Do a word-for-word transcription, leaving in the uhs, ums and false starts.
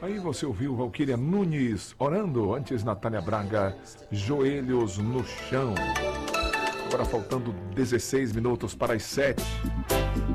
Aí você ouviu Valquíria Nunes orando, antes Natália Braga, Joelhos no Chão. Agora faltando dezesseis minutos para as sete.